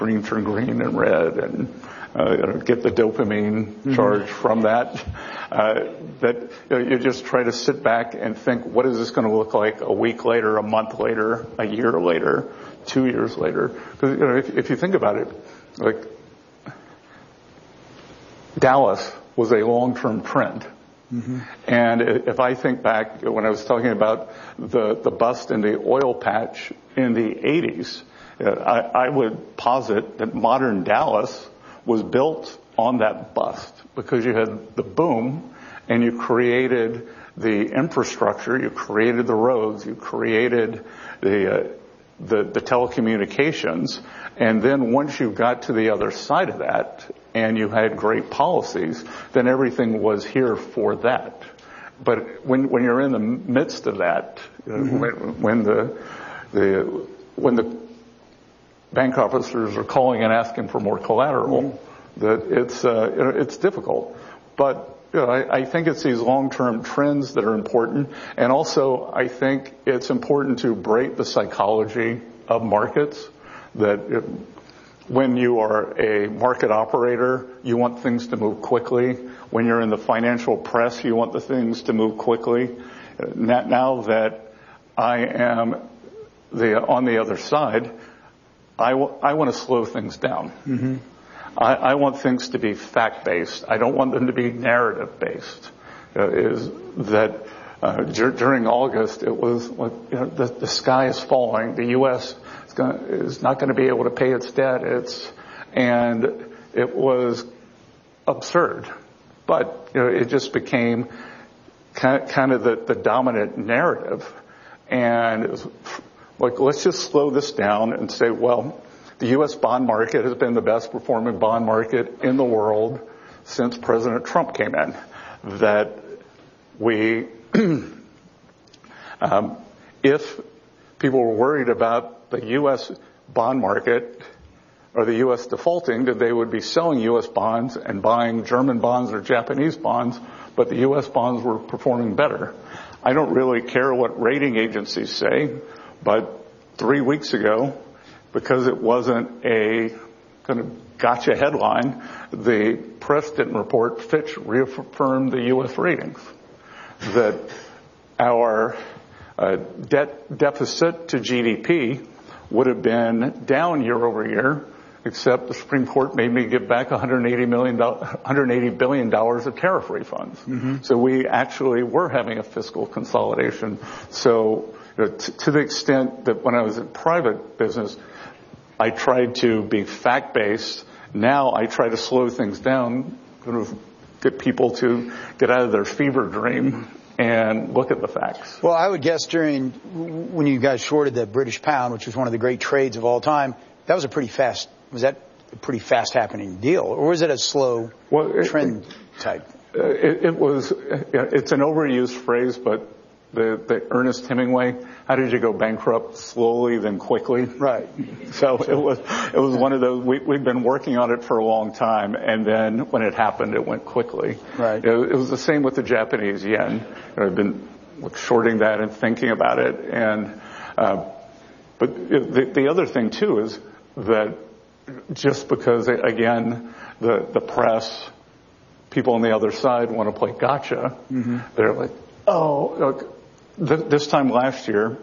green turn green and red, and get the dopamine charge from that. You just try to sit back and think, what is this going to look like a week later, a month later, a year later, 2 years later? Because if you think about it, like Dallas was a long-term trend. And if I think back when I was talking about the bust in the oil patch in the 80s, I would posit that modern Dallas was built on that bust because you had the boom and you created the infrastructure, you created the roads, you created the telecommunications, and then once you got to the other side of that and you had great policies, then everything was here for that. But when you're in the midst of that, when the bank officers are calling and asking for more collateral, that it's difficult. But I think it's these long-term trends that are important, and also I think it's important to break the psychology of markets. That when you are a market operator, you want things to move quickly. When you're in the financial press, you want the things to move quickly. Now that I am on the other side, I want to slow things down. I want things to be fact-based. I don't want them to be narrative-based. During August, it was like, the sky is falling. The U.S. is not going to be able to pay its debt. And it was absurd. But it just became kind of the dominant narrative. And it was like, let's just slow this down and say, well, the U.S. bond market has been the best performing bond market in the world since President Trump came in. That if people were worried about the U.S. bond market or the U.S. defaulting, that they would be selling U.S. bonds and buying German bonds or Japanese bonds, but the U.S. bonds were performing better. I don't really care what rating agencies say, but 3 weeks ago, because it wasn't a kind of gotcha headline, the press didn't report. Fitch reaffirmed the U.S. ratings. That our debt deficit to GDP would have been down year over year, except the Supreme Court made me give back $180 billion of tariff refunds. So we actually were having a fiscal consolidation. So to the extent that when I was in private business, I tried to be fact-based. Now I try to slow things down, sort of get people to get out of their fever dream and look at the facts. Well, I would guess when you guys shorted the British pound, which was one of the great trades of all time, was that a pretty fast happening deal, or was it a slow trend type? It's an overused phrase, but the Ernest Hemingway, how did you go bankrupt? Slowly, then quickly. Right. So it was one of those, we've been working on it for a long time, and then when it happened, it went quickly. Right. It was the same with the Japanese yen. I've been shorting that and thinking about it. And, but the other thing too is that just because, again, the press, people on the other side want to play gotcha, they're like, oh, look, this time last year,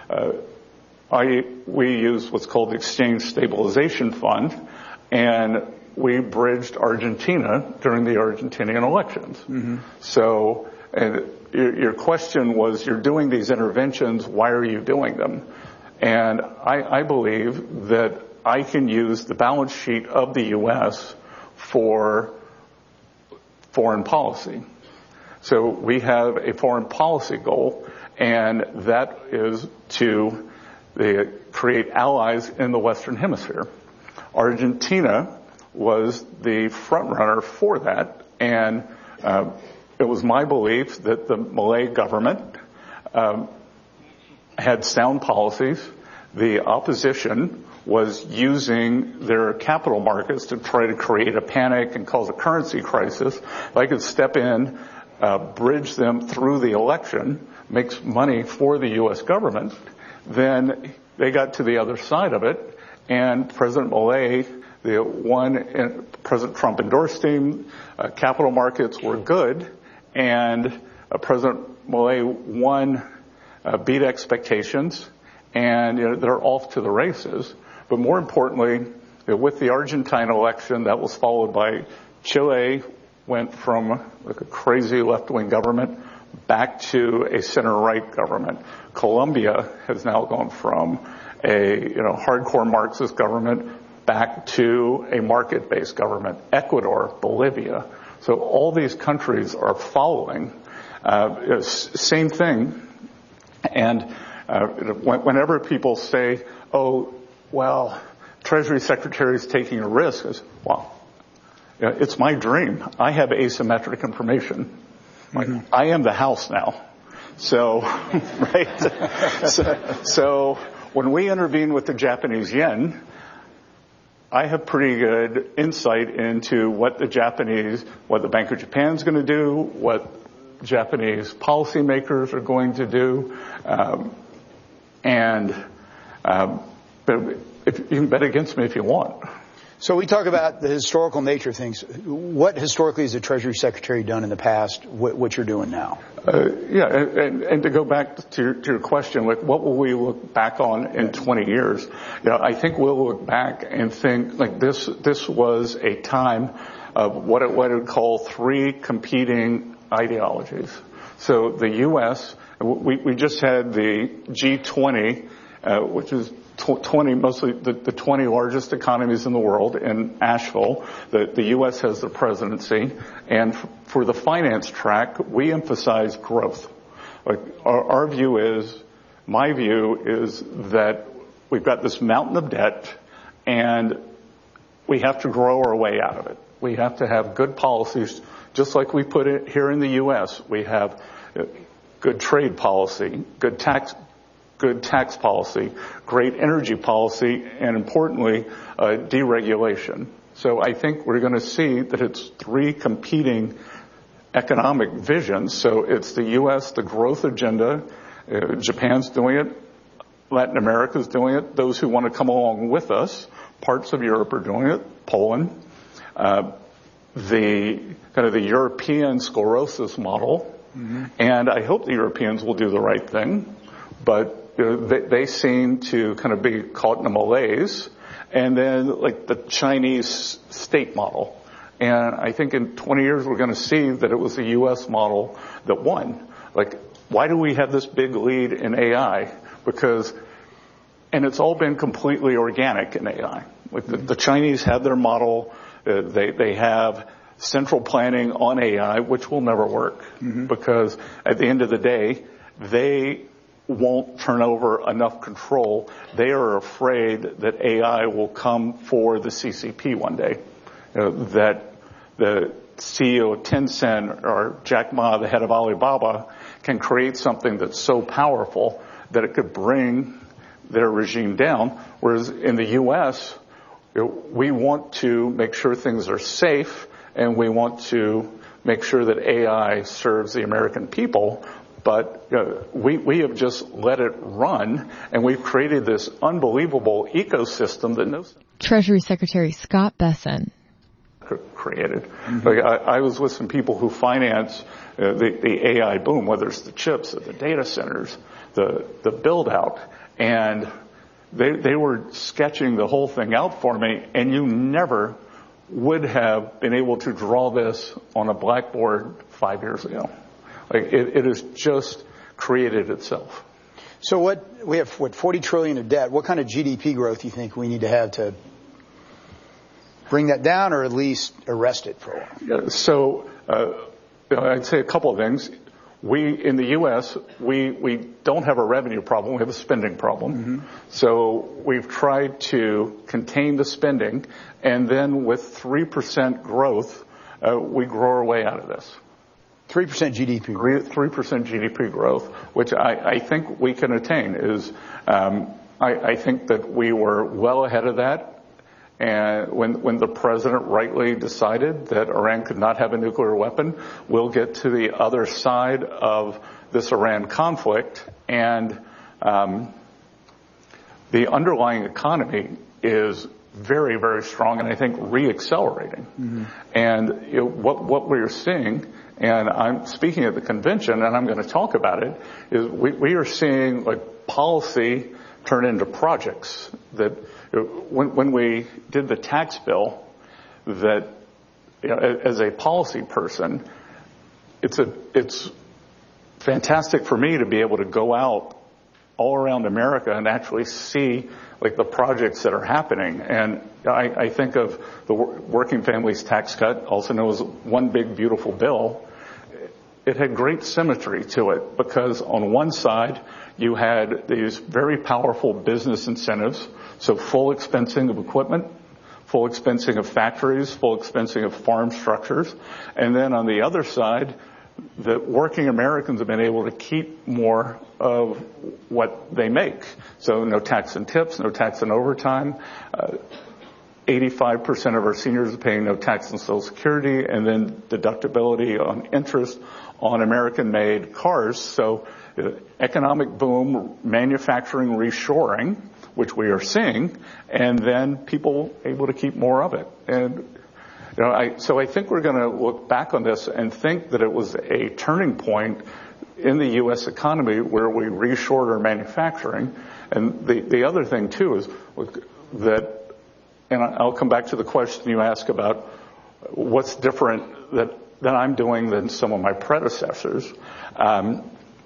we used what's called the Exchange Stabilization Fund, and we bridged Argentina during the Argentinian elections. So, and your question was, you're doing these interventions, why are you doing them? And I believe that I can use the balance sheet of the U.S. for foreign policy. So we have a foreign policy goal, and that is to create allies in the Western Hemisphere. Argentina was the front runner for that, and it was my belief that the Malay government had sound policies. The opposition was using their capital markets to try to create a panic and cause a currency crisis. If I could step in, bridge them through the election, makes money for the U.S. government, then they got to the other side of it, and President Malay The one, President Trump endorsed him, capital markets were good, and President Milei won, beat expectations, and they're off to the races. But more importantly, with the Argentine election, that was followed by Chile went from like a crazy left-wing government back to a center-right government. Colombia has now gone from a hardcore Marxist government back to a market-based government. Ecuador, Bolivia. So all these countries are following. Same thing. And whenever people say, oh, well, Treasury Secretary is taking a risk, I say, well, it's my dream. I have asymmetric information. Mm-hmm. I am the house now. So, right? So when we intervene with the Japanese yen, I have pretty good insight into what the Bank of Japan is going to do, what Japanese policymakers are going to do, but if you can bet against me if you want. So we talk about the historical nature of things. What historically has the Treasury Secretary done in the past? What you're doing now? And to go back to your question, like what will we look back on in 20 years? I think we'll look back and think like this was a time of what I would call three competing ideologies. So the U.S., we just had the G20, which is 20, mostly the 20 largest economies in the world in Asheville. The U.S. has the presidency. And for the finance track, we emphasize growth. Like our view is, my view is that we've got this mountain of debt and we have to grow our way out of it. We have to have good policies, just like we put it here in the U.S. We have good trade policy, good tax policy, great energy policy, and importantly, deregulation. So I think we're going to see that it's three competing economic visions. So it's the U.S., the growth agenda, Japan's doing it, Latin America's doing it, those who want to come along with us, parts of Europe are doing it, Poland, the European sclerosis model, and I hope the Europeans will do the right thing, but they seem to kind of be caught in a malaise, and then like the Chinese state model. And I think in 20 years we're going to see that it was the U.S. model that won. Like, why do we have this big lead in AI? And it's all been completely organic in AI. Like the Chinese had their model, they have central planning on AI, which will never work, because at the end of the day, they won't turn over enough control. They are afraid that AI will come for the CCP one day. That the CEO of Tencent or Jack Ma, the head of Alibaba, can create something that's so powerful that it could bring their regime down. Whereas in the U.S., we want to make sure things are safe and we want to make sure that AI serves the American people. But we have just let it run, and we've created this unbelievable ecosystem that no Treasury Secretary Scott Bessent created. Like I was with some people who finance the AI boom, whether it's the chips, or the data centers, the build out, and they were sketching the whole thing out for me, and you never would have been able to draw this on a blackboard 5 years ago. Like it has just created itself. So we have 40 trillion of debt. What kind of GDP growth do you think we need to have to bring that down, or at least arrest it for a while? Yeah, so I'd say a couple of things. In the U.S., we don't have a revenue problem. We have a spending problem. So we've tried to contain the spending, and then with 3% growth, we grow our way out of this. 3% GDP growth. 3% GDP growth, which I think we can attain. I think that we were well ahead of that. And when the president rightly decided that Iran could not have a nuclear weapon, we'll get to the other side of this Iran conflict, and the underlying economy is very, very strong, and I think re-accelerating. Mm-hmm. And what we're seeing, and I'm speaking at the convention, and I'm going to talk about it, is we are seeing like policy turn into projects. That when we did the tax bill, that as a policy person, it's fantastic for me to be able to go out all around America and actually see like the projects that are happening. And I think of the Working Families Tax Cut, also known as One Big Beautiful Bill. It had great symmetry to it because on one side you had these very powerful business incentives, so full expensing of equipment, full expensing of factories, full expensing of farm structures, and then on the other side, the working Americans have been able to keep more of what they make. So no tax and tips, no tax and overtime. 85% of our seniors are paying no tax on Social Security, and then deductibility on interest on American-made cars. So economic boom, manufacturing reshoring, which we are seeing, and then people able to keep more of it. And so I think we're going to look back on this and think that it was a turning point in the U.S. economy where we reshored our manufacturing. And the other thing, too, is that, and I'll come back to the question you asked about what's different that I'm doing than some of my predecessors. I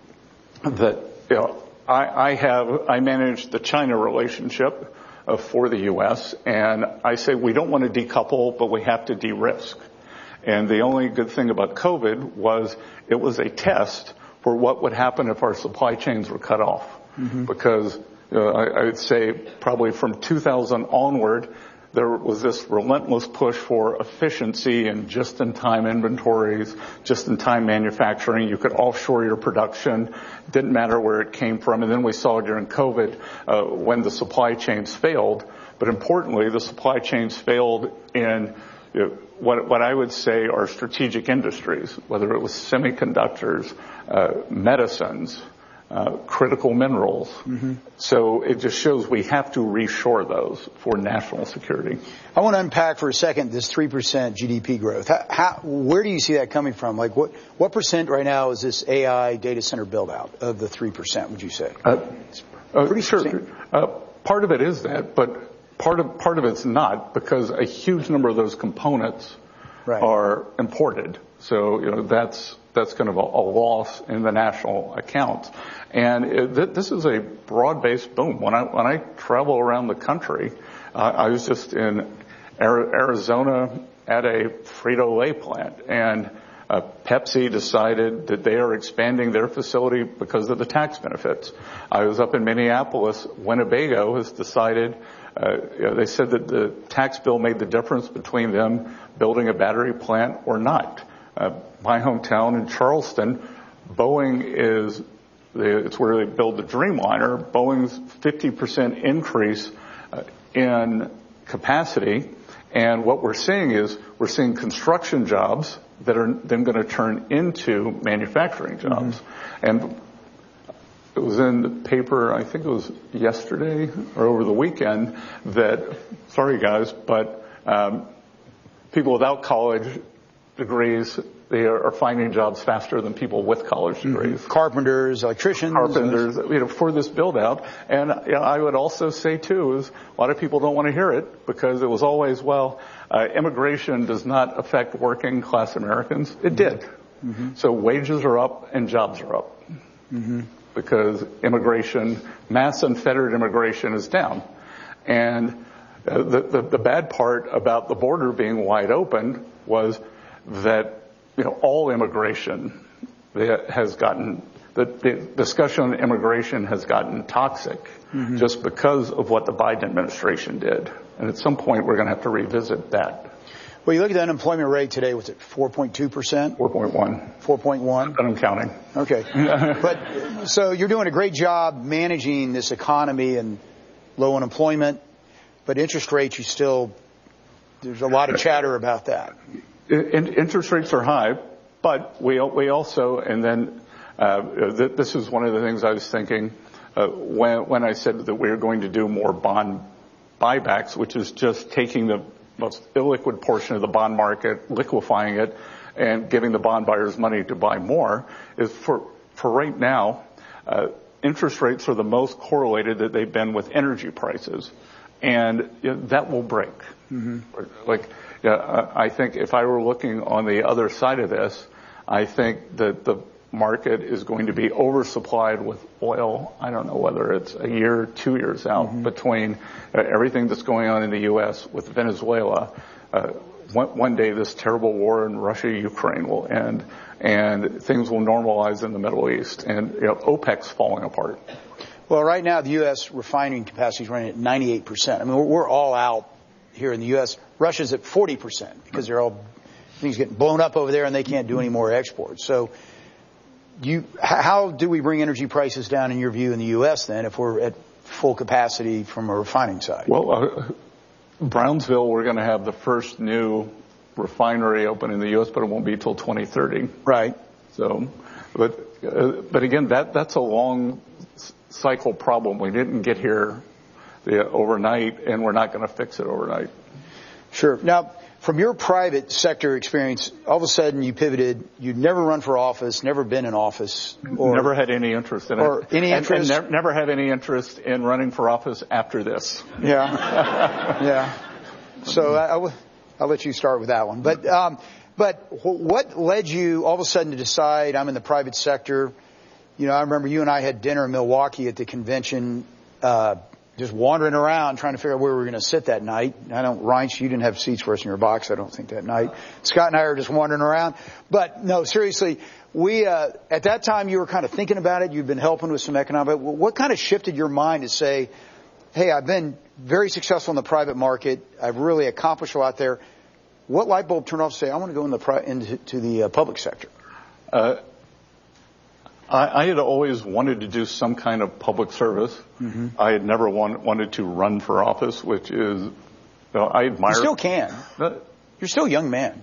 manage the China relationship for the U.S., and I say we don't want to decouple, but we have to de-risk. And the only good thing about COVID was it was a test for what would happen if our supply chains were cut off. Mm-hmm. Because I would say probably from 2000 onward, there was this relentless push for efficiency and just-in-time inventories, just-in-time manufacturing. You could offshore your production. Didn't matter where it came from. And then we saw during COVID when the supply chains failed. But importantly, the supply chains failed in what I would say are strategic industries, whether it was semiconductors, medicines, critical minerals. Mm-hmm. So it just shows we have to reshore those for national security. I want to unpack for a second this 3% GDP growth. Where do you see that coming from? Like what percent right now is this AI data center build out of the 3%, would you say? Pretty sure. Part of it is that, but part of it's not, because a huge number of those components are imported. So, that's kind of a loss in the national accounts. And this is a broad-based boom. When I travel around the country, I was just in Arizona at a Frito-Lay plant, and Pepsi decided that they are expanding their facility because of the tax benefits. I was up in Minneapolis. Winnebago has decided, they said that the tax bill made the difference between them building a battery plant or not. My hometown in Charleston, Boeing it's where they build the Dreamliner. Boeing's 50% increase in capacity. And what we're seeing is we're seeing construction jobs that are then going to turn into manufacturing jobs. Mm-hmm. And it was in the paper, I think it was yesterday or over the weekend, that, sorry guys, but people without college degrees, they are finding jobs faster than people with college degrees. Mm-hmm. Carpenters, electricians. For this build out. And I would also say too, is a lot of people don't want to hear it because it was always, immigration does not affect working class Americans. It did. Mm-hmm. So wages are up and jobs are up. Mm-hmm. Because immigration, mass unfettered immigration is down. And the bad part about the border being wide open was that all immigration has gotten, the discussion on immigration has gotten toxic. Mm-hmm. Just because of what the Biden administration did. And at some point we're going to have to revisit that. Well, you look at the unemployment rate today, what's it, 4.2%? 4.1. 4.1? And I'm counting. Okay. But so you're doing a great job managing this economy and low unemployment, but interest rates, there's a lot of chatter about that. Interest rates are high, but we also, and then this is one of the things I was thinking when I said that we were going to do more bond buybacks, which is just taking the most illiquid portion of the bond market, liquefying it, and giving the bond buyers money to buy more, is for right now, interest rates are the most correlated that they've been with energy prices. And that will break. I think if I were looking on the other side of this, I think that the market is going to be oversupplied with oil. I don't know whether it's a year, 2 years out between everything that's going on in the U.S. with Venezuela. One day this terrible war in Russia-Ukraine will end, and things will normalize in the Middle East, and OPEC's falling apart. Well, right now the U.S. refining capacity is running at 98%. I mean, we're all out here in the U.S. Russia's at 40% because things getting blown up over there and they can't do any more exports. So how do we bring energy prices down in your view in the U.S. then if we're at full capacity from a refining side? Well, Brownsville, we're going to have the first new refinery open in the U.S., but it won't be till 2030. Right. So, but again, that's a long cycle problem. We didn't get here overnight, and we're not going to fix it overnight. Sure. Now, from your private sector experience, all of a sudden you pivoted. You'd never run for office, never been in office. Never had any interest in it. Or any interest? And never had any interest in running for office after this. Yeah. Yeah. So I'll let you start with that one. But what led you all of a sudden to decide I'm in the private sector? I remember you and I had dinner in Milwaukee at the convention, just wandering around trying to figure out where we were going to sit that night. Reince, you didn't have seats for us in your box, I don't think, that night. Scott and I were just wandering around. But no, seriously, at that time you were kind of thinking about it. You'd been helping with some economic. What kind of shifted your mind to say, hey, I've been very successful in the private market. I've really accomplished a lot there. What light bulb turned off to say, I want to go into the public sector? I had always wanted to do some kind of public service. I had never wanted to run for office, which is, I admire. You still can. You're still a young man.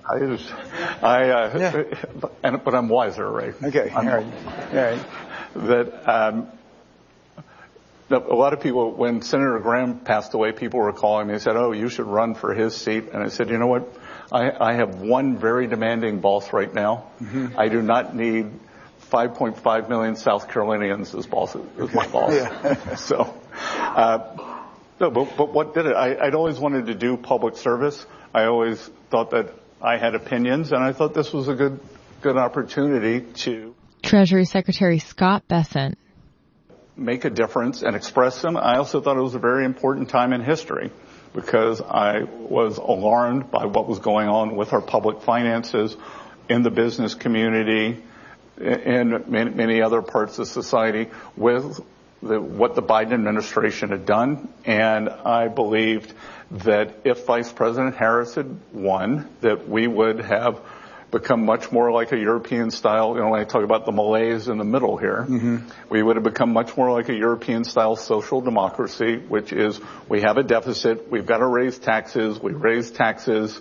But I'm wiser, right? Okay. All right. That, a lot of people, when Senator Graham passed away, people were calling me and said, oh, you should run for his seat. And I said, you know what? I have one very demanding boss right now. I do not need 5.5 million South Carolinians as my boss. Yeah. So, but what did it? I'd always wanted to do public service. I always thought that I had opinions, and I thought this was a good opportunity to Treasury Secretary Scott Bessent make a difference and express them. I also thought it was a very important time in history because I was alarmed by what was going on with our public finances in the business community, in many other parts of society with what the Biden administration had done. And I believed that if Vice President Harris had won, that we would have become much more like a European style, when I talk about the malaise in the middle here, we would have become much more like a European style social democracy, which is we have a deficit, we've got to raise taxes, we raise taxes,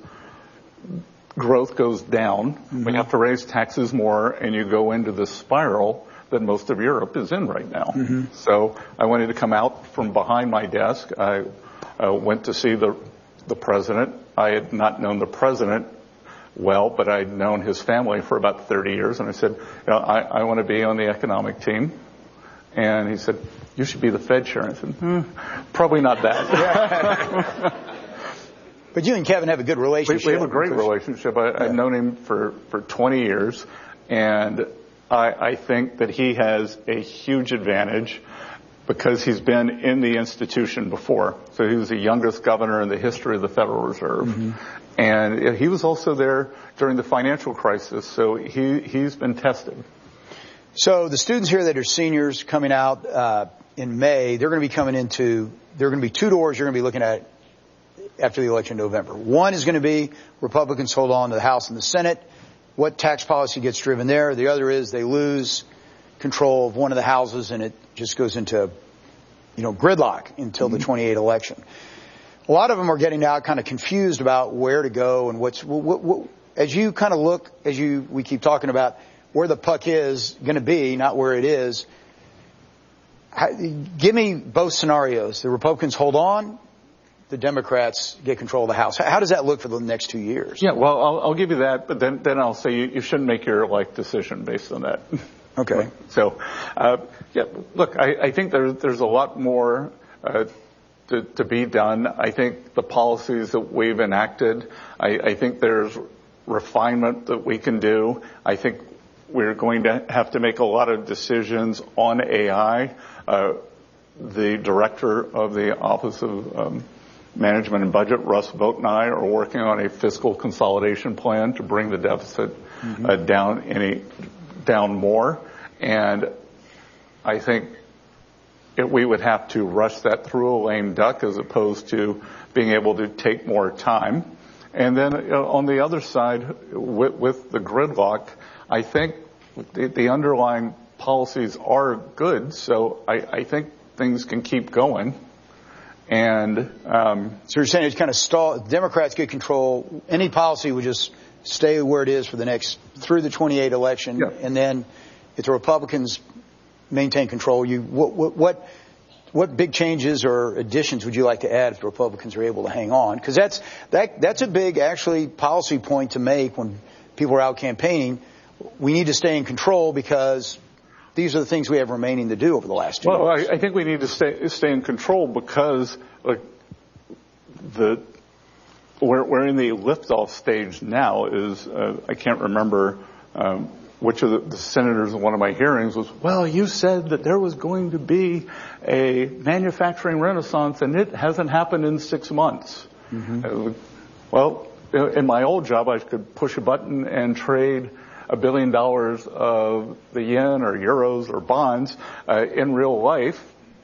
growth goes down, we have to raise taxes more, and you go into the spiral that most of Europe is in right now. So I wanted to come out from behind my desk. I went to see the president. I had not known the president well, but I'd known his family for about 30 years. And I said, I want to be on the economic team. And he said, you should be the Fed chair. And I said, probably not that. But you and Kevin have a good relationship. We have a great relationship. I've known him for 20 years. And I think that he has a huge advantage because he's been in the institution before. So he was the youngest governor in the history of the Federal Reserve. And he was also there during the financial crisis, so he's been tested. So the students here that are seniors coming out in May, there are going to be two doors you're going to be looking at after the election in November. One is going to be Republicans hold on to the House and the Senate. What tax policy gets driven there? The other is they lose control of one of the houses and it just goes into, gridlock until the 28 election. A lot of them are getting out kind of confused about where to go and what as you kind of look, we keep talking about where the puck is going to be, not where it is. Give me both scenarios. The Republicans hold on, the Democrats get control of the House. How does that look for the next 2 years? Yeah, well, I'll give you that, but then I'll say you shouldn't make your life decision based on that. Okay. So, yeah, look, I think there's a lot more to be done. I think the policies that we've enacted, I think there's refinement that we can do. I think we're going to have to make a lot of decisions on AI. The director of the Office of Management and Budget, Russ Vought, and I are working on a fiscal consolidation plan to bring the deficit down more. And I think we would have to rush that through a lame duck as opposed to being able to take more time. And then on the other side, with the gridlock, I think the underlying policies are good. So I think things can keep going. And so you're saying it's kind of stall. Democrats get control. Any policy would just stay where it is for the next through the 28 election, and then if the Republicans maintain control, what big changes or additions would you like to add if the Republicans are able to hang on? Because that's a big actually policy point to make when people are out campaigning. We need to stay in control because these are the things we have remaining to do over the last 2 years. Well, I think we need to stay in control because we're in the liftoff stage now. I can't remember which of the senators in one of my hearings was, well, you said that there was going to be a manufacturing renaissance and it hasn't happened in 6 months. Mm-hmm. Well, in my old job, I could push a button and trade $1 billion of the yen or euros or bonds. In real life,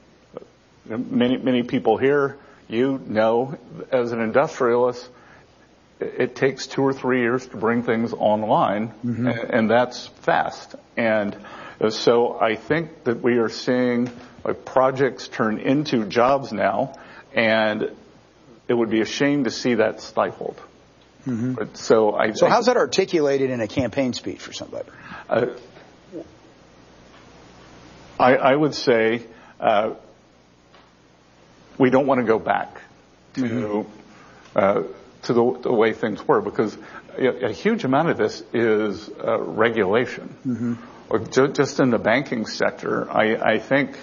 many people here, as an industrialist, it takes 2 or 3 years to bring things online, and that's fast. And so I think that we are seeing projects turn into jobs now, and it would be a shame to see that stifled. Mm-hmm. So how's that articulated in a campaign speech for somebody? I would say we don't want to go back to the way things were, because a huge amount of this is regulation. Mm-hmm. Or just in the banking sector, I think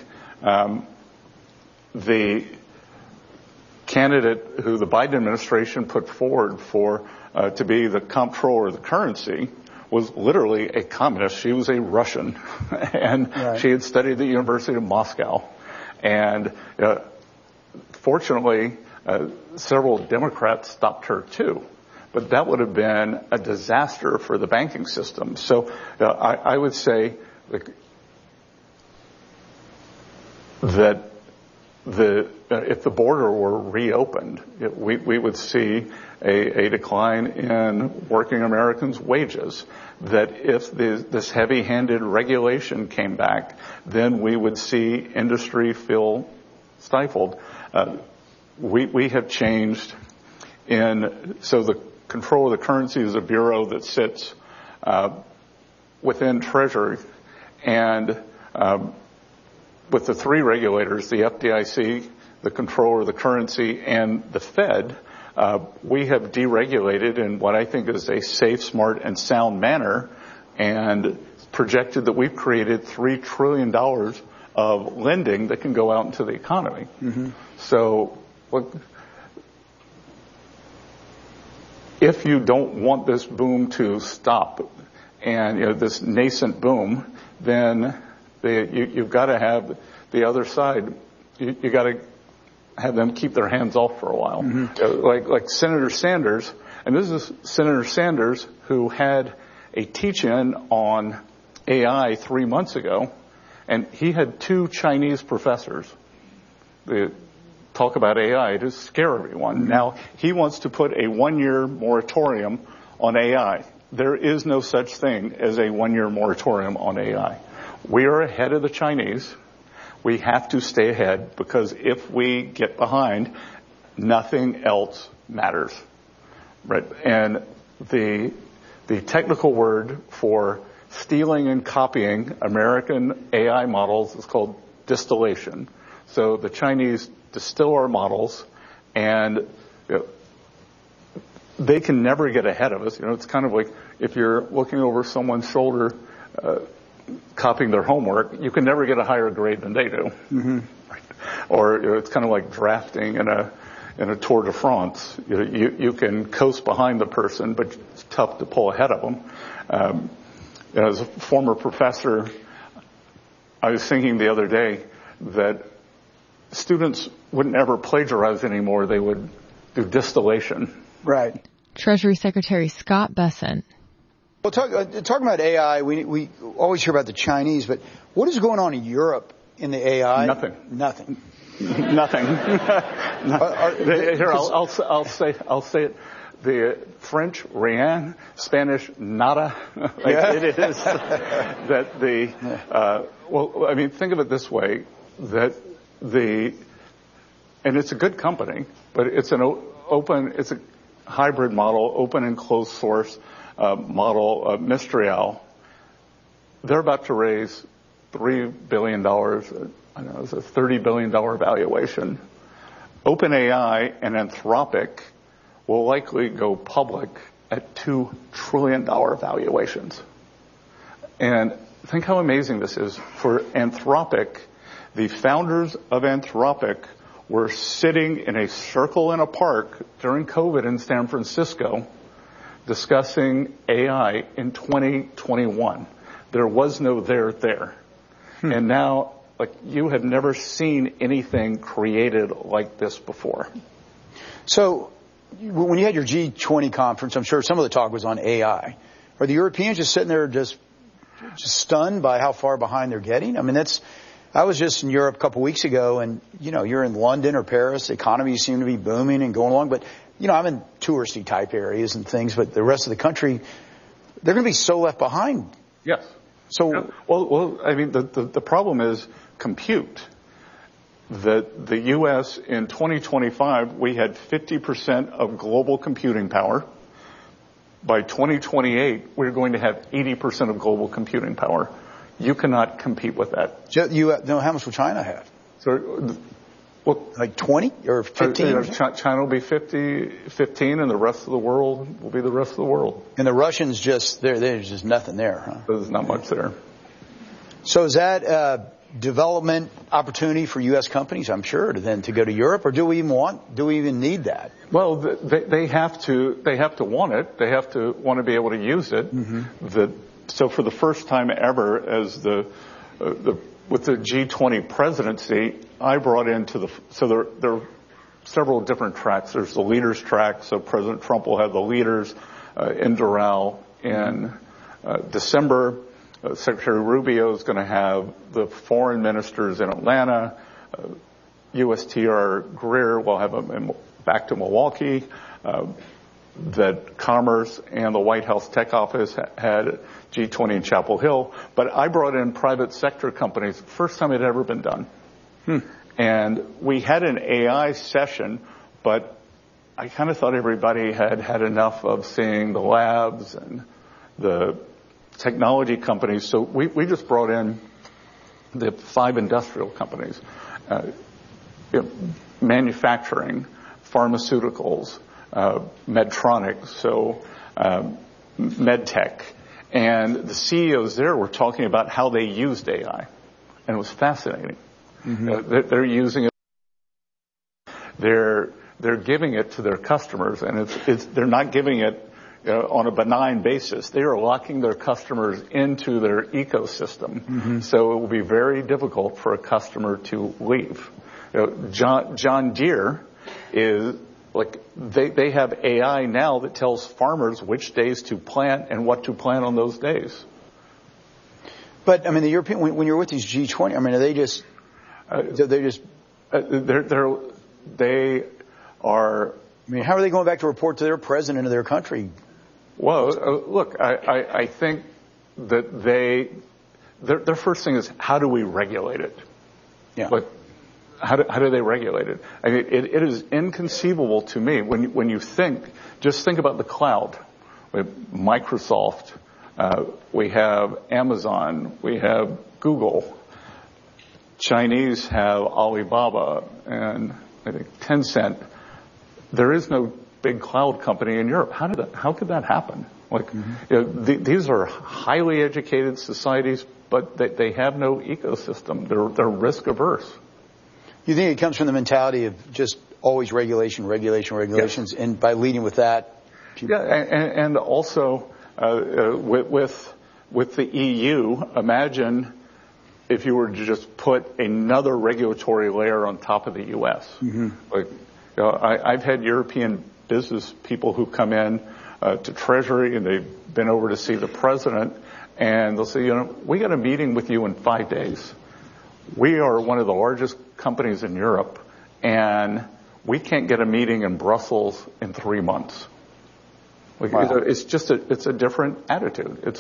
the candidate who the Biden administration put forward to be the comptroller of the currency was literally a communist. She was a Russian, and she had studied at the University of Moscow. And fortunately, several Democrats stopped her too. But that would have been a disaster for the banking system. So I would say that if the border were reopened, we would see a decline in working Americans' wages. That if this heavy-handed regulation came back, then we would see industry feel stifled. We have changed so the control of the currency is a bureau that sits within Treasury, and with the 3 regulators, the FDIC, the controller of the currency, and the Fed, we have deregulated in what I think is a safe, smart, and sound manner, and projected that we've created $3 trillion of lending that can go out into the economy. Mm-hmm. So, look, if you don't want this boom to stop, and this nascent boom, then you've got to have the other side. You got to have them keep their hands off for a while. Mm-hmm. Like Senator Sanders, and this is Senator Sanders who had a teach-in on AI 3 months ago, and he had 2 Chinese professors. They talk about AI to scare everyone. Mm-hmm. Now, he wants to put a 1-year moratorium on AI. There is no such thing as a 1-year moratorium on AI. We are ahead of the Chinese. We have to stay ahead, because if we get behind, nothing else matters. Right? And the technical word for stealing and copying American AI models is called distillation. So the Chinese distill our models, And they can never get ahead of us. It's kind of like if you're looking over someone's shoulder, copying their homework, you can never get a higher grade than they do. Mm-hmm. Right? Or it's kind of like drafting in a Tour de France. You can coast behind the person, but it's tough to pull ahead of them. As a former professor, I was thinking the other day that students wouldn't ever plagiarize anymore. They would do distillation. Right. Treasury Secretary Scott Bessent. Well, talking about AI, we always hear about the Chinese, but what is going on in Europe in the AI? Nothing. Nothing. Here, I'll say it. The French, rien. Spanish, nada. It is that think of it this way, and it's a good company, but it's it's a hybrid model, open and closed source model, Mistral. They're about to raise $3 billion. I know it's a $30 billion valuation. OpenAI and Anthropic will likely go public at $2 trillion valuations. And think how amazing this is. For Anthropic, the founders of Anthropic were sitting in a circle in a park during COVID in San Francisco discussing AI in 2021. There was no there. And now, you have never seen anything created like this before. So, when you had your G20 conference, I'm sure some of the talk was on AI. Are the Europeans just sitting there just stunned by how far behind they're getting? I mean, I was just in Europe a couple weeks ago, and, you're in London or Paris, the economies seem to be booming and going along, but, I'm in touristy type areas and things, but the rest of the country, they're going to be so left behind. Yes. So, the problem is compute. That the U.S. in 2025, we had 50% of global computing power. By 2028, we're going to have 80% of global computing power. You cannot compete with that. How much will China have? So, like 20 or 15? China will be 15, and the rest of the world will be the rest of the world. And the Russians there's just nothing there, huh? There's not much there. So is that development opportunity for U.S. companies, I'm sure, to go to Europe, or do we even need that? Well, they have to want it. They have to want to be able to use it. Mm-hmm. So for the first time ever, as with the G20 presidency, I brought there are several different tracks. There's the leaders track. So President Trump will have the leaders in Doral in December. Secretary Rubio is going to have the foreign ministers in Atlanta. USTR Greer will have them back to Milwaukee. That Commerce and the White House Tech Office had G20 in Chapel Hill. But I brought in private sector companies, first time it had ever been done. And we had an AI session, but I kind of thought everybody had enough of seeing the labs and the technology companies. So we just brought in the 5 industrial companies, manufacturing, pharmaceuticals, Medtronic, so MedTech. And the CEOs there were talking about how they used AI. And it was fascinating. Mm-hmm. They're using it. They're giving it to their customers, and they're not giving it on a benign basis. They are locking their customers into their ecosystem. Mm-hmm. So it will be very difficult for a customer to leave. John Deere is they have AI now that tells farmers which days to plant and what to plant on those days. But I mean, the European, when you're with these G20, I mean, are they just they are. I mean, how are they going back to report to their president of their country? Well, look, I think that their first thing is, how do we regulate it? Yeah. But how do they regulate it? I mean, it is inconceivable to me when you just think about the cloud. We have Microsoft, we have Amazon, we have Google. Chinese have Alibaba and I think Tencent. there is no big cloud company in Europe. How could that happen? These are highly educated societies, but they have no ecosystem. They're risk averse. You think it comes from the mentality of just always regulations, yes. And by leading with that? And also with the EU, imagine if you were to just put another regulatory layer on top of the U.S. Mm-hmm. I've had European business people who come in to Treasury, and they've been over to see the president, and they'll say, we got a meeting with you in 5 days. We are one of the largest companies in Europe, and we can't get a meeting in Brussels in 3 months. Wow. It's a different attitude.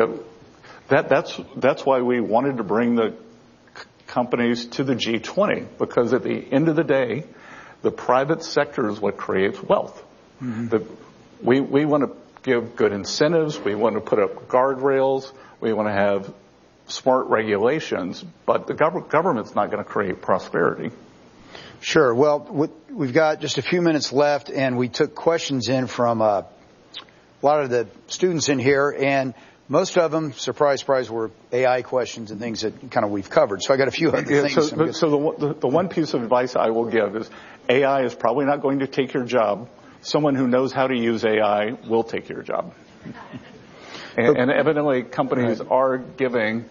That's why we wanted to bring the companies to the G20, because at the end of the day, the private sector is what creates wealth. Mm-hmm. We want to give good incentives. We want to put up guardrails. We want to have smart regulations, but the government's not going to create prosperity. Sure. Well, we've got just a few minutes left, and we took questions in from a lot of the students in here, and most of them, surprise, were AI questions and things that kind of we've covered. So I got a few other things. So the one piece of advice I will give is AI is probably not going to take your job. Someone who knows how to use AI will take your job. And evidently companies are giving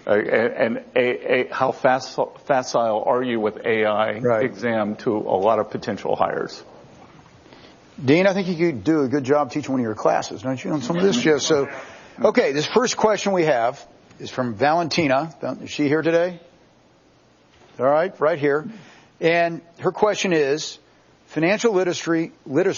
how facile are you with AI exam to a lot of potential hires. Dean, I think you could do a good job teaching one of your classes, don't you, on some of this? Yeah. So, okay, this first question we have is from Valentina. Is she here today? All right here. And her question is, financial literacy,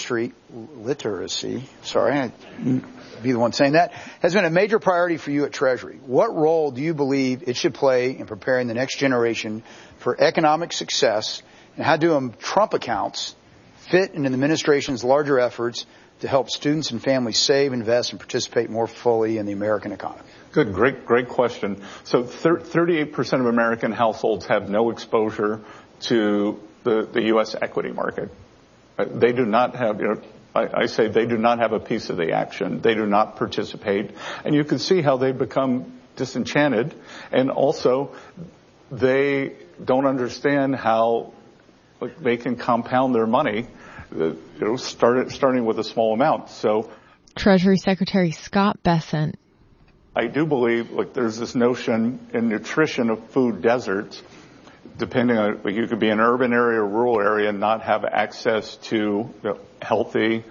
sorry, I'd be the one saying that, has been a major priority for you at Treasury. What role do you believe it should play in preparing the next generation for economic success, and how do Trump accounts fit into the administration's larger efforts to help students and families save, invest, and participate more fully in the American economy? Good, great question. So 38% of American households have no exposure to the U.S. equity market. They do not have, I say they do not have a piece of the action. They do not participate. And you can see how they become disenchanted. And also, they don't understand how they can compound their money, starting with a small amount. So, Treasury Secretary Scott Bessent. I do believe, there's this notion in nutrition of food deserts. Depending on, you could be an urban area or rural area and not have access to healthy,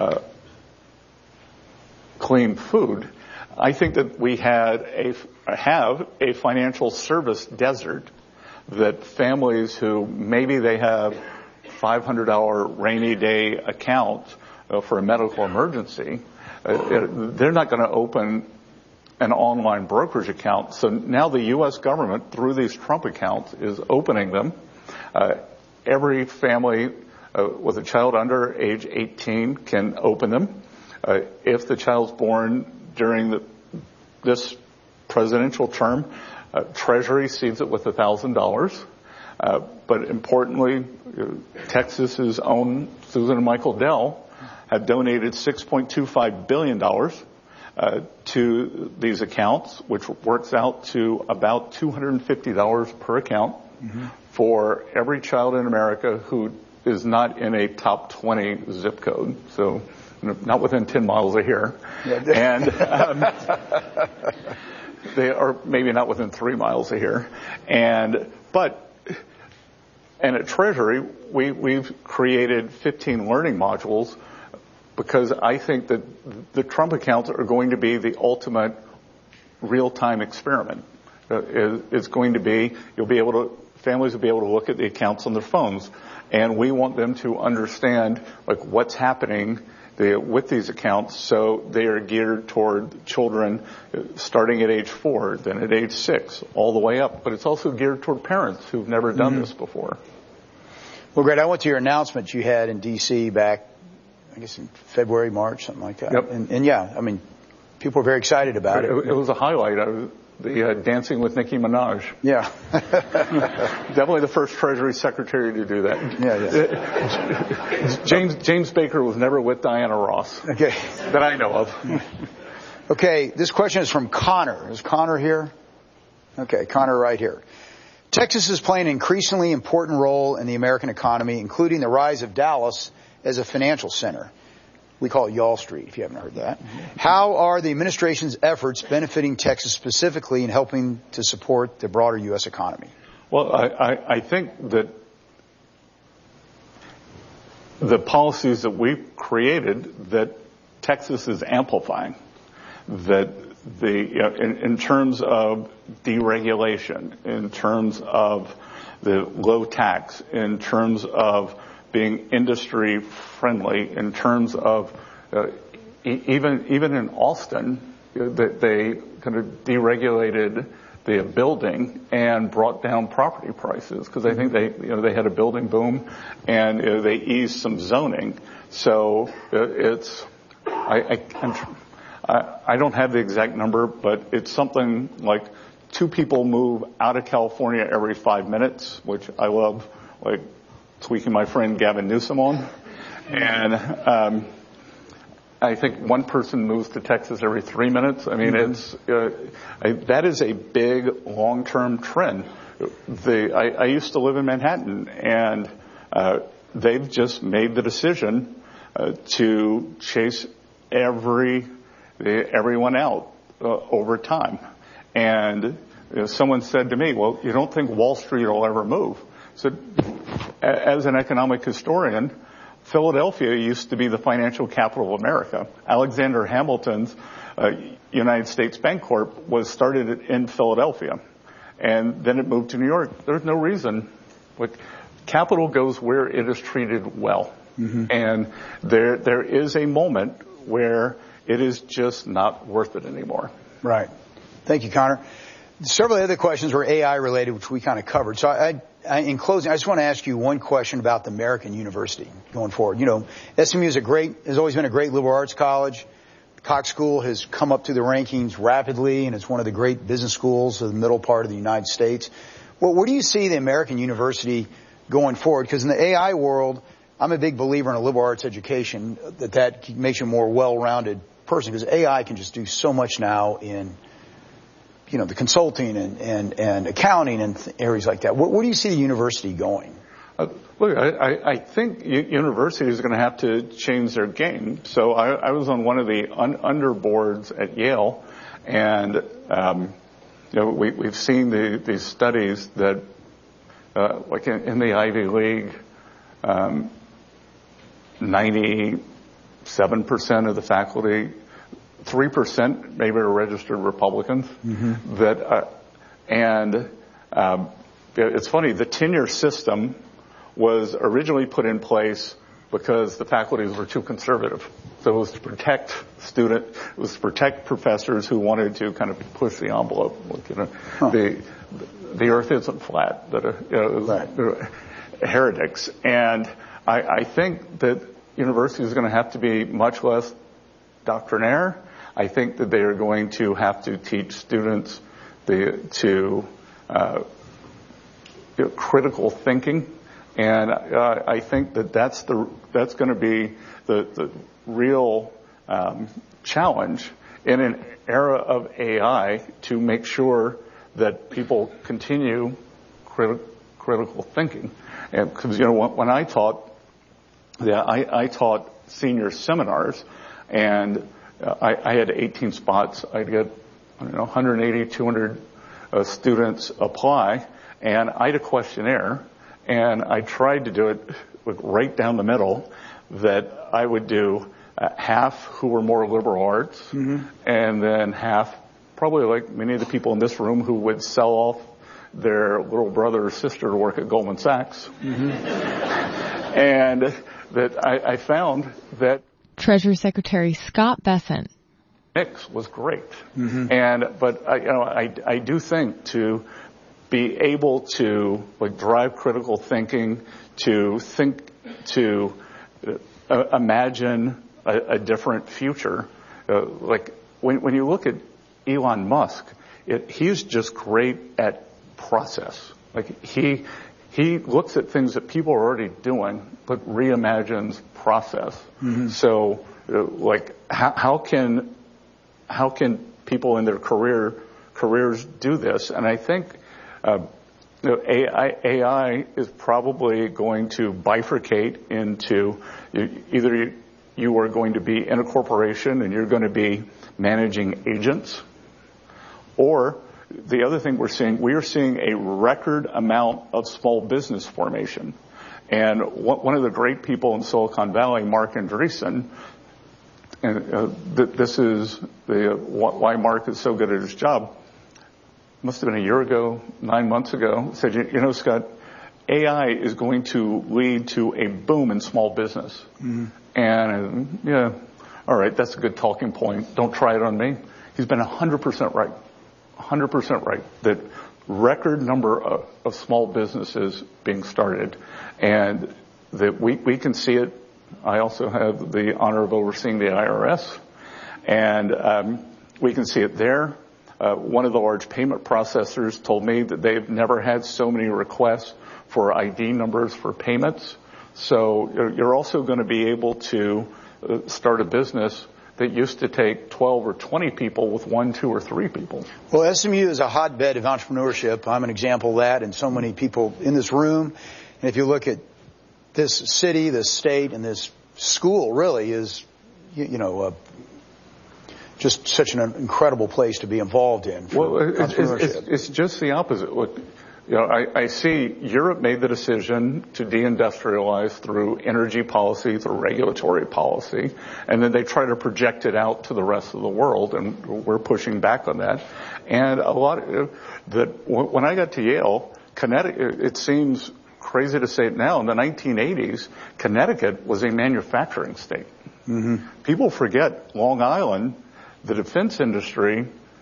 clean food. I think that we have a financial service desert that families who maybe they have $500 rainy day account for a medical emergency, they're not going to open an online brokerage account. So now the U.S. government, through these Trump accounts, is opening them. Every family with a child under age 18 can open them. If the child's born during this presidential term, Treasury seeds it with $1,000. But importantly, Texas's own Susan and Michael Dell have donated $6.25 billion to these accounts, which works out to about $250 per account for every child in America who is not in a top 20 zip code. So not within 10 miles of here. And they are maybe not within 3 miles of here. And at Treasury, we've created 15 learning modules, because I think that the Trump accounts are going to be the ultimate real-time experiment. It's going to be, families will be able to look at the accounts on their phones, and we want them to understand what's happening with these accounts. So they are geared toward children starting at age 4, then at age 6, all the way up. But it's also geared toward parents who've never done this before. Well, great. I went to your announcement you had in D.C. back, I guess in February, March, something like that. Yep. And yeah, I mean, people are very excited about it. It was a highlight. the Dancing with Nicki Minaj. Yeah. Definitely the first Treasury Secretary to do that. Yeah. James Baker was never with Diana Ross. Okay. That I know of. Okay, this question is from Connor. Is Connor here? Okay, Connor right here. Texas is playing an increasingly important role in the American economy, including the rise of Dallas as a financial center. We call it Y'all Street, if you haven't heard that. How are the administration's efforts benefiting Texas specifically in helping to support the broader U.S. economy? Well, I think that the policies that we've created that Texas is amplifying, that in terms of deregulation, in terms of the low tax, in terms of being industry friendly, in terms of even in Austin, that they kind of deregulated the building and brought down property prices because I think they had a building boom and they eased some zoning. So it's I don't have the exact number, but it's something like 2 people move out of California every 5 minutes, which I love, like tweaking my friend Gavin Newsom on. And I think 1 person moves to Texas every 3 minutes. I mean, that is a big long-term trend. I used to live in Manhattan, and they've just made the decision to chase everyone out over time. And someone said to me, well, you don't think Wall Street will ever move? So as an economic historian, Philadelphia used to be the financial capital of America. Alexander Hamilton's United States Bancorp was started in Philadelphia, and then it moved to New York. There's no reason. Capital goes where it is treated well. Mm-hmm. And there is a moment where it is just not worth it anymore. Right. Thank you, Connor. Several other questions were AI related, which we kind of covered. So in closing, I just want to ask you one question about the American University going forward. You know, SMU has always been a great liberal arts college. Cox School has come up through the rankings rapidly, and it's one of the great business schools of the middle part of the United States. Well, where do you see the American University going forward? Because in the AI world, I'm a big believer in a liberal arts education that makes you a more well-rounded person, because AI can just do so much now in, you know, the consulting and accounting and areas like that. Where do you see the university going? Look, I think universities are going to have to change their game. So I was on one of the underboards at Yale, and you know, we've seen these studies that like in the Ivy League, 97% of the faculty, 3% maybe are registered Republicans. Mm-hmm. It's funny, the tenure system was originally put in place because the faculties were too conservative. So it was to protect it was to protect professors who wanted to kind of push the envelope. Like, you know, the earth isn't flat, right. Heretics. And I think that universities are going to have to be much less doctrinaire. I think that they are going to have to teach students critical thinking, and I think that's going to be the real challenge in an era of AI, to make sure that people continue critical thinking. And because, you know, when I taught, I taught senior seminars, and I had 18 spots. I'd get, 180, 200 students apply, and I had a questionnaire, and I tried to do it right down the middle, that I would do half who were more liberal arts, mm-hmm. and then half, probably like many of the people in this room, who would sell off their little brother or sister to work at Goldman Sachs. Mm-hmm. And that I found that Treasury Secretary Scott Bessent mix was great. Mm-hmm. But I do think to be able to drive critical thinking, to imagine a different future. When you look at Elon Musk, he's just great at process. Like he looks at things that people are already doing, but reimagines process. Mm-hmm. So, like, how can people in their careers do this? And I think AI is probably going to bifurcate into either you are going to be in a corporation and you're going to be managing agents, or the other thing we are seeing a record amount of small business formation. And one of the great people in Silicon Valley, Marc Andreessen, and this is why Marc is so good at his job, must have been a year ago, 9 months ago, said, Scott, AI is going to lead to a boom in small business. Mm-hmm. And, all right, that's a good talking point. Don't try it on me. He's been 100% right. 100% right. That record number of small businesses being started, and that we can see it. I also have the honor of overseeing the IRS, and we can see it there. One of the large payment processors told me that they've never had so many requests for ID numbers for payments. So you're also going to be able to start a business that used to take 12 or 20 people with 1, 2, or 3 people. Well, SMU is a hotbed of entrepreneurship. I'm an example of that, and so many people in this room. And if you look at this city, this state, and this school, really is, just such an incredible place to be involved in for entrepreneurship. It's just the opposite. Look, I see Europe made the decision to deindustrialize through energy policy, through regulatory policy, and then they try to project it out to the rest of the world, and we're pushing back on that. And when I got to Yale, Connecticut, it seems crazy to say it now, in the 1980s, Connecticut was a manufacturing state. Mm-hmm. People forget Long Island, the defense industry,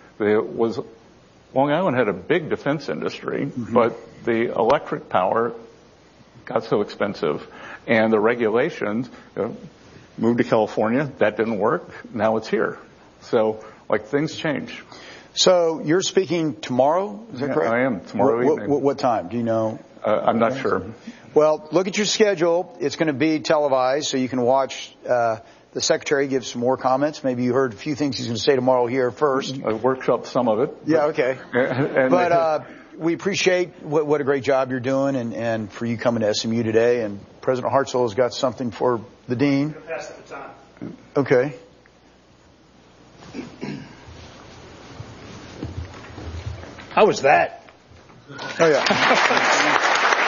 Long Island had a big defense industry, mm-hmm. but the electric power got so expensive, and the regulations moved to California. That didn't work. Now it's here. So, things change. So you're speaking tomorrow? Is that correct? I am, tomorrow evening. What time? Do you know? I'm not sure. Well, look at your schedule. It's going to be televised, so you can watch the Secretary give some more comments. Maybe you heard a few things he's going to say tomorrow here first. I workshopped some of it. Yeah, okay. But we appreciate what a great job you're doing, and for you coming to SMU today. And President Hartzell has got something for the Dean. I'm going to pass the baton. Okay. How was that? Oh, yeah.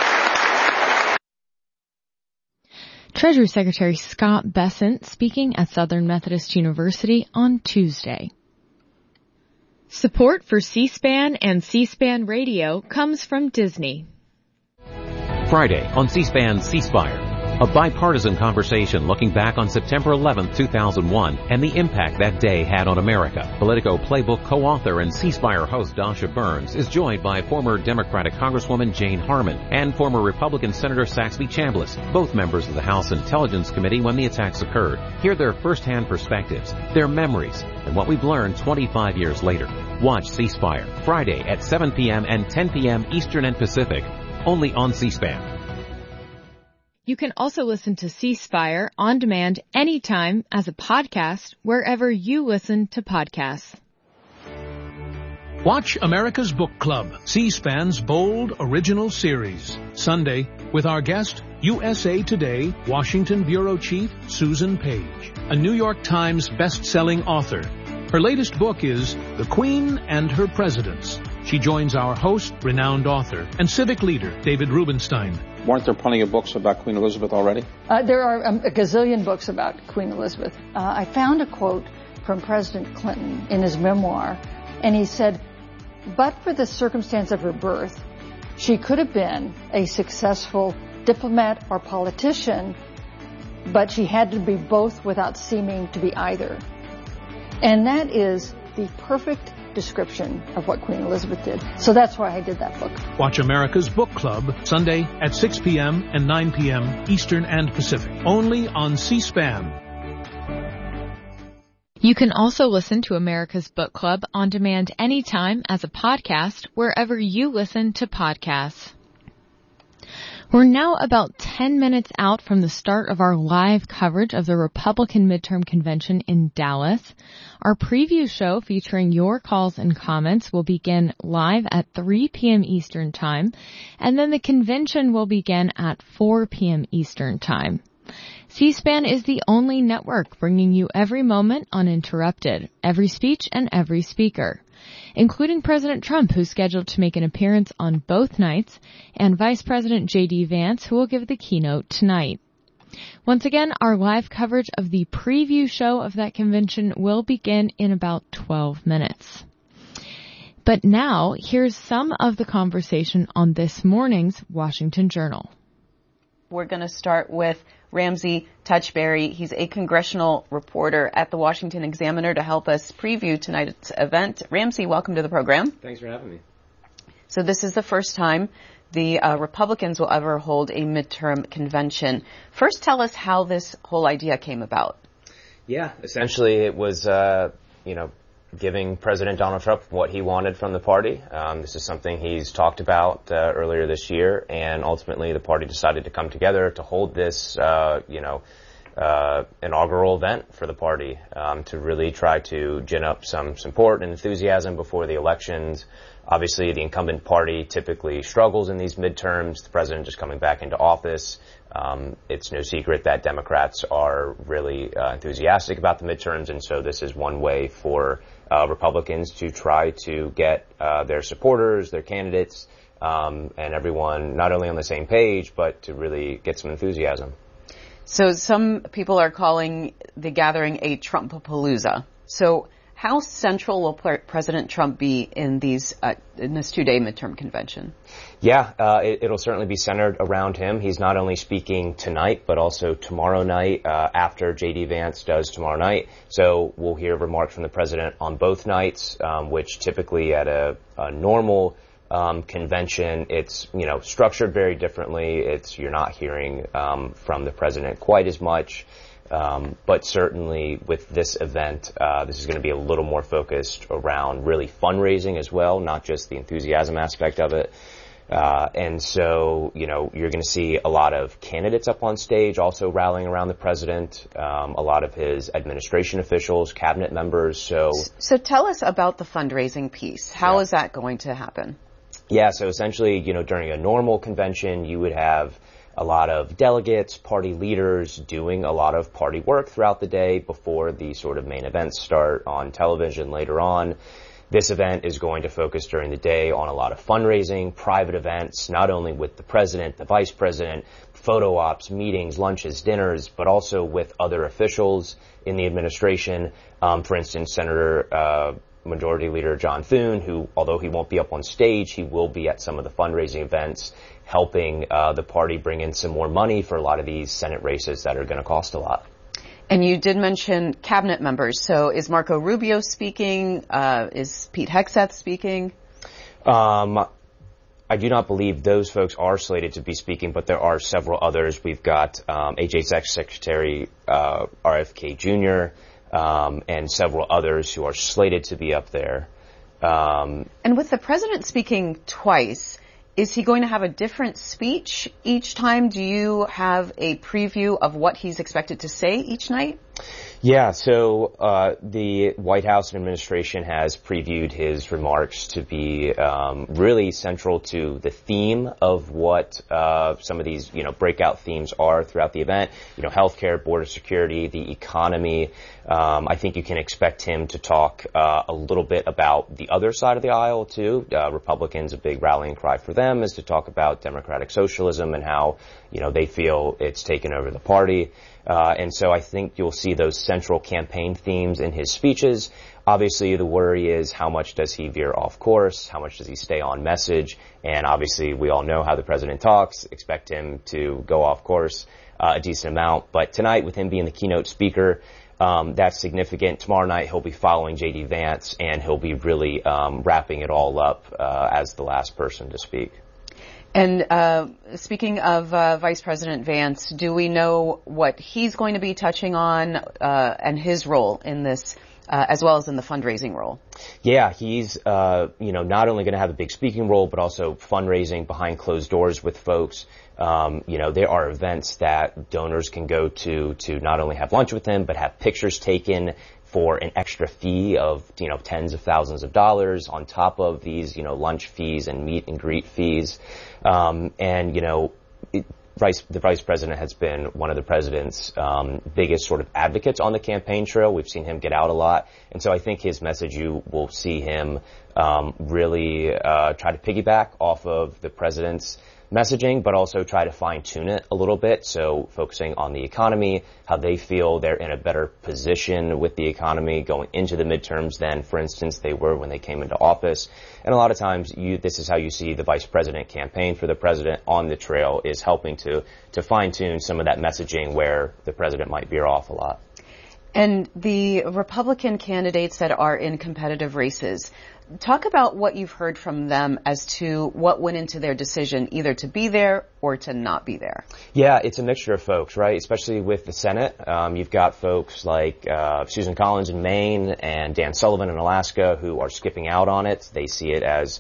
Treasury Secretary Scott Bessent speaking at Southern Methodist University on Tuesday. Support for C-SPAN and C-SPAN Radio comes from Disney. Friday on C-SPAN C-Spire, a bipartisan conversation looking back on September 11, 2001 and the impact that day had on America. Politico Playbook co-author and C-Spire host Dasha Burns is joined by former Democratic Congresswoman Jane Harman and former Republican Senator Saxby Chambliss, both members of the House Intelligence Committee when the attacks occurred. Hear their first-hand perspectives, their memories, and what we've learned 25 years later. Watch C-Spire Friday at 7 p.m. and 10 p.m. Eastern and Pacific, only on C-SPAN. You can also listen to C-Spire on demand anytime as a podcast wherever you listen to podcasts. Watch America's Book Club, C-SPAN's bold original series. Sunday, with our guest, USA Today Washington Bureau Chief Susan Page, a New York Times best-selling author. Her latest book is The Queen and Her Presidents. She joins our host, renowned author, and civic leader, David Rubenstein. Weren't there plenty of books about Queen Elizabeth already? There are a gazillion books about Queen Elizabeth. I found a quote from President Clinton in his memoir, and he said, but for the circumstance of her birth, she could have been a successful diplomat or politician, but she had to be both without seeming to be either. And that is the perfect description of what Queen Elizabeth did. So that's why I did that book. Watch America's Book Club Sunday at 6 p.m. and 9 p.m. Eastern and Pacific, only on C-SPAN. You can also listen to America's Book Club on demand anytime as a podcast wherever you listen to podcasts. We're now about 10 minutes out from the start of our live coverage of the Republican midterm convention in Dallas. Our preview show featuring your calls and comments will begin live at 3 p.m. Eastern Time, and then the convention will begin at 4 p.m. Eastern Time. C-SPAN is the only network bringing you every moment uninterrupted, every speech and every speaker, including President Trump, who's scheduled to make an appearance on both nights, and Vice President J.D. Vance, who will give the keynote tonight. Once again, our live coverage of the preview show of that convention will begin in about 12 minutes. But now, here's some of the conversation on this morning's Washington Journal. We're going to start with Ramsey Touchberry. He's a congressional reporter at the Washington Examiner to help us preview tonight's event. Ramsey, welcome to the program. Thanks for having me. So this is the first time the Republicans will ever hold a midterm convention. First, tell us how this whole idea came about. Yeah, essentially it was, giving President Donald Trump what he wanted from the party. This is something he's talked about earlier this year, and ultimately the party decided to come together to hold this, inaugural event for the party to really try to gin up some support and enthusiasm before the elections. Obviously, the incumbent party typically struggles in these midterms. The president just coming back into office. It's no secret that Democrats are really enthusiastic about the midterms, and so this is one way for Republicans to try to get their supporters, their candidates, and everyone not only on the same page, but to really get some enthusiasm. So some people are calling the gathering a Trumpapalooza. So how central will President Trump be in this two-day midterm convention? Yeah, it'll certainly be centered around him. He's not only speaking tonight, but also tomorrow night after J.D. Vance does tomorrow night. So we'll hear remarks from the president on both nights, which typically at a normal convention, it's, structured very differently. You're not hearing from the president quite as much. But certainly with this event, this is going to be a little more focused around really fundraising as well, not just the enthusiasm aspect of it. And so, you're going to see a lot of candidates up on stage also rallying around the president, a lot of his administration officials, cabinet members. So tell us about the fundraising piece. How is that going to happen? Yeah, so essentially, during a normal convention, you would have a lot of delegates, party leaders doing a lot of party work throughout the day before the sort of main events start on television later on. This event is going to focus during the day on a lot of fundraising, private events, not only with the president, the vice president, photo ops, meetings, lunches, dinners, but also with other officials in the administration. For instance, Senator Majority Leader John Thune, who, although he won't be up on stage, he will be at some of the fundraising events, helping the party bring in some more money for a lot of these Senate races that are going to cost a lot. And you did mention cabinet members. So is Marco Rubio speaking? Is Pete Hegseth speaking? I do not believe those folks are slated to be speaking, but there are several others. We've got HHS Secretary RFK Jr., and several others who are slated to be up there. And with the president speaking twice, is he going to have a different speech each time? Do you have a preview of what he's expected to say each night? Yeah, so the White House administration has previewed his remarks to be really central to the theme of what some of these, breakout themes are throughout the event. Healthcare, border security, the economy. I think you can expect him to talk a little bit about the other side of the aisle, too. Republicans, a big rallying cry for them is to talk about democratic socialism and how, they feel it's taken over the party. And so I think you'll see those central campaign themes in his speeches. Obviously, the worry is how much does he veer off course? How much does he stay on message? And obviously, we all know how the president talks. Expect him to go off course a decent amount. But tonight, with him being the keynote speaker, that's significant. Tomorrow night, he'll be following J.D. Vance, and he'll be really wrapping it all up as the last person to speak. And speaking of Vice President Vance, do we know what he's going to be touching on and his role in this, as well as in the fundraising role? Yeah, he's not only going to have a big speaking role, but also fundraising behind closed doors with folks. There are events that donors can go to not only have lunch with him, but have pictures taken for an extra fee of, tens of thousands of dollars on top of these, lunch fees and meet and greet fees. The vice president has been one of the president's biggest sort of advocates on the campaign trail. We've seen him get out a lot. And so I think his message, you will see him really try to piggyback off of the president's messaging, but also try to fine-tune it a little bit. So focusing on the economy, how they feel they're in a better position with the economy going into the midterms than, for instance, they were when they came into office. And a lot of times, this is how you see the vice president campaign for the president on the trail, is helping to fine-tune some of that messaging where the president might veer off a lot. And the Republican candidates that are in competitive races, talk about what you've heard from them as to what went into their decision either to be there or to not be there. Yeah, it's a mixture of folks, right? Especially with the Senate. You've got folks like Susan Collins in Maine and Dan Sullivan in Alaska who are skipping out on it. They see it as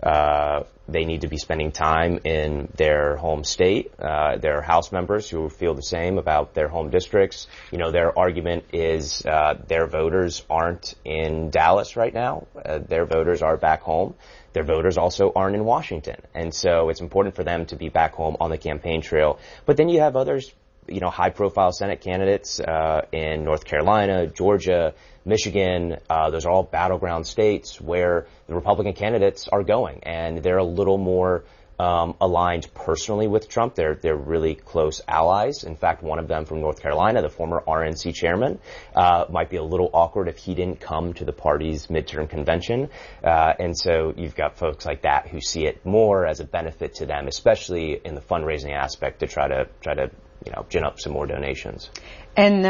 they need to be spending time in their home state. There are House members who feel the same about their home districts. Their argument is their voters aren't in Dallas right now. Their voters are back home. Their voters also aren't in Washington. And so it's important for them to be back home on the campaign trail. But then you have others, high-profile Senate candidates in North Carolina, Georgia, Michigan. Those are all battleground states where the Republican candidates are going, and they're a little more aligned personally with Trump. They're really close allies. In fact, one of them from North Carolina, the former RNC chairman, might be a little awkward if he didn't come to the party's midterm convention. And so you've got folks like that who see it more as a benefit to them, especially in the fundraising aspect, to try to gin up some more donations. And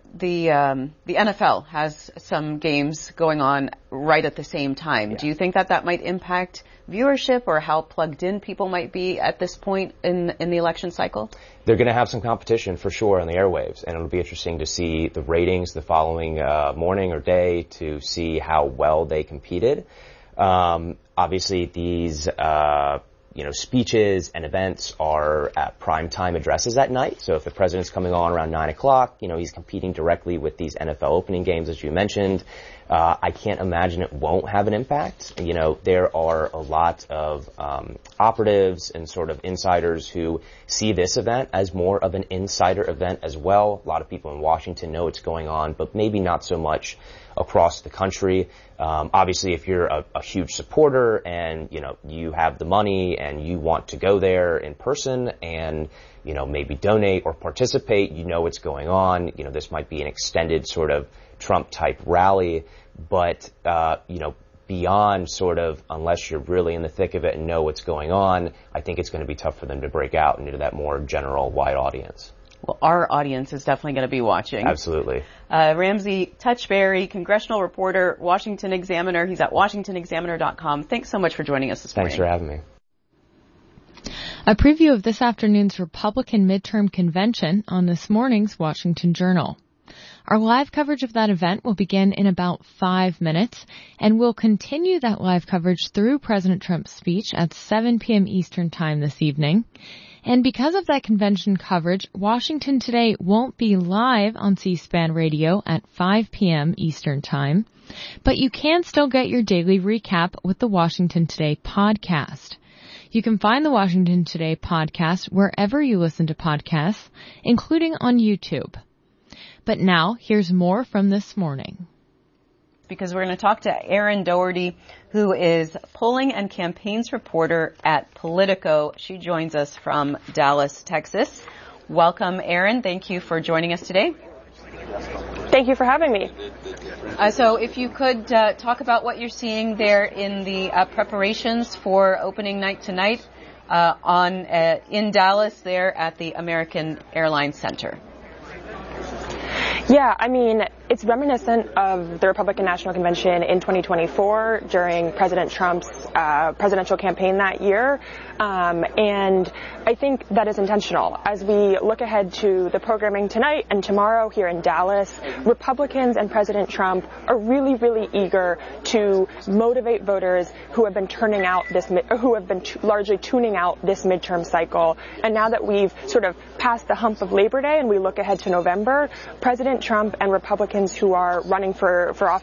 the NFL has some games going on right at the same time. Yeah. Do you think that might impact viewership or how plugged in people might be at this point in the election cycle? They're going to have some competition for sure on the airwaves, and it'll be interesting to see the ratings the following morning or day to see how well they competed. Obviously, these speeches and events are at primetime addresses at night. So if the president's coming on around 9 o'clock, he's competing directly with these NFL opening games, as you mentioned. I can't imagine it won't have an impact. There are a lot of operatives and sort of insiders who see this event as more of an insider event as well. A lot of people in Washington know what's going on, but maybe not so much across the country. Obviously, if you're a huge supporter and, you have the money and you want to go there in person and, maybe donate or participate, what's going on. This might be an extended sort of Trump-type rally, but, beyond sort of, unless you're really in the thick of it and know what's going on, I think it's going to be tough for them to break out into that more general, wide audience. Well, our audience is definitely going to be watching. Absolutely. Ramsey Touchberry, congressional reporter, Washington Examiner. He's at WashingtonExaminer.com. Thanks so much for joining us this morning. Thanks for having me. A preview of this afternoon's Republican midterm convention on this morning's Washington Journal. Our live coverage of that event will begin in about 5 minutes, and we'll continue that live coverage through President Trump's speech at 7 p.m. Eastern Time this evening. And because of that convention coverage, Washington Today won't be live on C-SPAN radio at 5 p.m. Eastern Time, but you can still get your daily recap with the Washington Today podcast. You can find the Washington Today podcast wherever you listen to podcasts, including on YouTube. But now, here's more from this morning. Because we're going to talk to Erin Doherty, who is polling and campaigns reporter at Politico. She joins us from Dallas, Texas. Welcome, Erin. Thank you for joining us today. Thank you for having me. So if you could talk about what you're seeing there in the preparations for opening night tonight in Dallas there at the American Airlines Center. Yeah, I mean, it's reminiscent of the Republican National Convention in 2024 during President Trump's presidential campaign that year. And I think that is intentional. As we look ahead to the programming tonight and tomorrow here in Dallas, Republicans and President Trump are really, really eager to motivate voters who have been largely tuning out this midterm cycle. And now that we've sort of passed the hump of Labor Day and we look ahead to November, President Trump and Republicans who are running for office